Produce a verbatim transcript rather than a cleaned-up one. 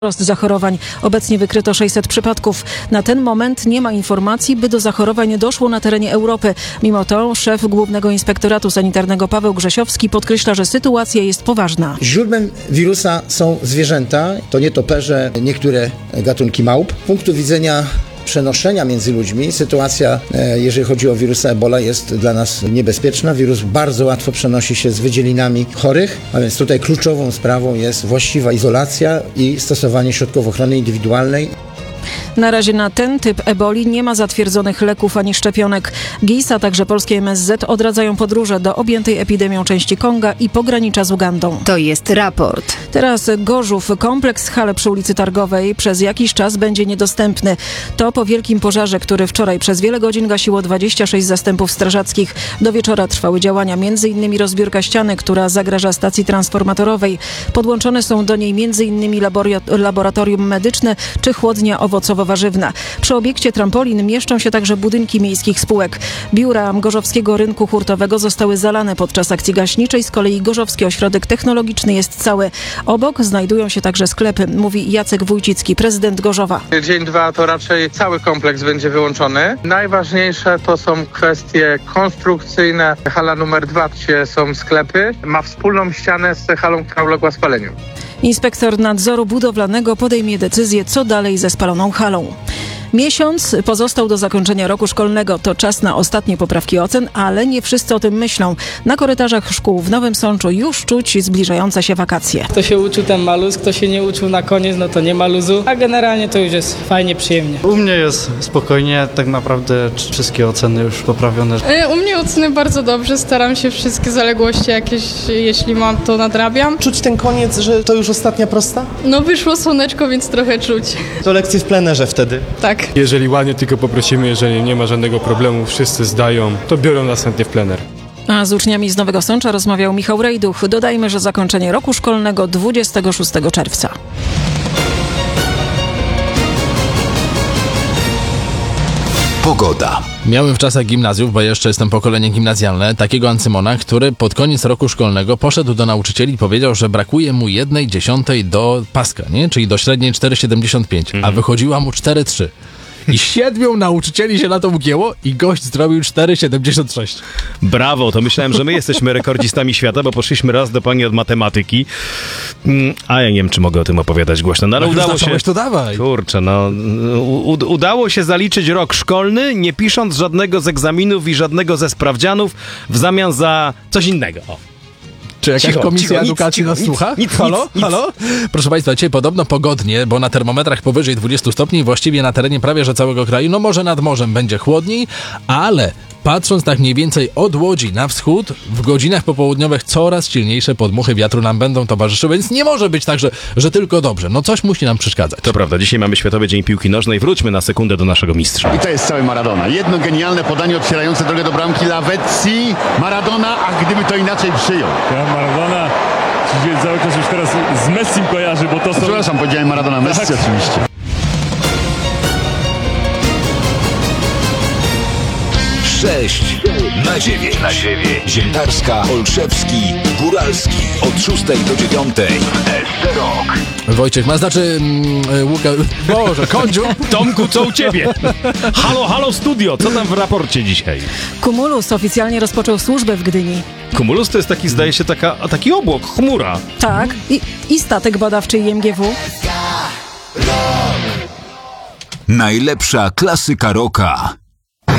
Wzrost zachorowań. Obecnie wykryto sześćset przypadków. Na ten moment nie ma informacji, by do zachorowań doszło na terenie Europy. Mimo to szef Głównego Inspektoratu Sanitarnego Paweł Grzesiowski podkreśla, że sytuacja jest poważna. Źródłem wirusa są zwierzęta, to nietoperze, niektóre gatunki małp. Z punktu widzenia przenoszenia między ludźmi sytuacja, jeżeli chodzi o wirusa Ebola, jest dla nas niebezpieczna. Wirus bardzo łatwo przenosi się z wydzielinami chorych, a więc tutaj kluczową sprawą jest właściwa izolacja i stosowanie środków ochrony indywidualnej. Na razie na ten typ eboli nie ma zatwierdzonych leków ani szczepionek. G I S, a także polskie M S Z odradzają podróże do objętej epidemią części Konga i pogranicza z Ugandą. To jest raport. Teraz Gorzów, kompleks hale przy ulicy Targowej przez jakiś czas będzie niedostępny. To po wielkim pożarze, który wczoraj przez wiele godzin gasiło dwadzieścia sześć zastępów strażackich. Do wieczora trwały działania, między innymi rozbiórka ściany, która zagraża stacji transformatorowej. Podłączone są do niej między innymi laboratorium medyczne czy chłodnia owocowo-warzywna. Przy obiekcie trampolin mieszczą się także budynki miejskich spółek. Biura Gorzowskiego Rynku Hurtowego zostały zalane podczas akcji gaśniczej, z kolei Gorzowski Ośrodek Technologiczny jest cały. Obok znajdują się także sklepy, mówi Jacek Wójcicki, prezydent Gorzowa. Dzień dwa to raczej cały kompleks będzie wyłączony. Najważniejsze to są kwestie konstrukcyjne. Hala numer dwa, gdzie są sklepy, ma wspólną ścianę z halą, która uległa spaleniu. Inspektor nadzoru budowlanego podejmie decyzję, co dalej ze spaloną halą. Miesiąc pozostał do zakończenia roku szkolnego. To czas na ostatnie poprawki ocen, ale nie wszyscy o tym myślą. Na korytarzach szkół w Nowym Sączu już czuć zbliżające się wakacje. Kto się uczył, ten ma luz, kto się nie uczył na koniec, no to nie ma luzu. A generalnie to już jest fajnie, przyjemnie. U mnie jest spokojnie, tak naprawdę wszystkie oceny już poprawione. U mnie oceny bardzo dobrze, staram się wszystkie zaległości jakieś, jeśli mam, to nadrabiam. Czuć ten koniec, że to już ostatnia prosta? No wyszło słoneczko, więc trochę czuć. To lekcje w plenerze wtedy? Tak. Jeżeli ładnie tylko poprosimy, jeżeli nie ma żadnego problemu, wszyscy zdają, to biorą następnie w plener. A z uczniami z Nowego Sącza rozmawiał Michał Rejduch. Dodajmy, że zakończenie roku szkolnego dwudziestego szóstego czerwca. Pogoda. Miałem w czasach gimnazjów, bo jeszcze jestem pokolenie gimnazjalne, takiego Ancymona, który pod koniec roku szkolnego poszedł do nauczycieli i powiedział, że brakuje mu jednej dziesiątej do paska, nie? Czyli do średniej cztery siedemdziesiąt pięć, mhm. a wychodziła mu cztery trzy. I siedmiu nauczycieli się na to ugięło i gość zrobił cztery siedemdziesiąt sześć. Brawo, to myślałem, że my jesteśmy rekordzistami świata, bo poszliśmy raz do pani od matematyki, a ja nie wiem, czy mogę o tym opowiadać głośno, no ale no, udało się... to dawaj. Kurczę, no, u, udało się zaliczyć rok szkolny, nie pisząc żadnego z egzaminów i żadnego ze sprawdzianów w zamian za coś innego. O. Czy jakaś cicho, komisja cicho, edukacji nic, nas nic, słucha? Nic, halo? Nic, halo? nic. Proszę Państwa, dzisiaj podobno pogodnie, bo na termometrach powyżej dwudziestu stopni, właściwie na terenie prawie że całego kraju, no może nad morzem będzie chłodniej, ale patrząc tak mniej więcej od Łodzi na wschód, w godzinach popołudniowych coraz silniejsze podmuchy wiatru nam będą towarzyszyły, więc nie może być tak, że, że tylko dobrze. No coś musi nam przeszkadzać. To prawda, dzisiaj mamy Światowy Dzień Piłki Nożnej. Wróćmy na sekundę do naszego mistrza. I to jest cały Maradona. Jedno genialne podanie otwierające drogę do bramki Lavezzi. Maradona, a gdyby to inaczej przyjął. Ja Maradona cały czas już teraz z Messim kojarzy, bo to są... Przepraszam, powiedziałem Maradona, Messi tak. Oczywiście. sześć na dziewięć. Na dziewięć. Ziętarska, Olszewski, Góralski. Od szóstej do dziewiątej. Rok. Wojciech ma, znaczy mm, Łukasz... Boże, Kądziu. Tomku, co u ciebie? Halo, halo studio, co tam w raporcie dzisiaj? Cumulus oficjalnie rozpoczął służbę w Gdyni. Cumulus to jest taki, zdaje się, taka, taki obłok, chmura. Tak, i, i statek badawczy I M G W. Najlepsza klasyka rocka.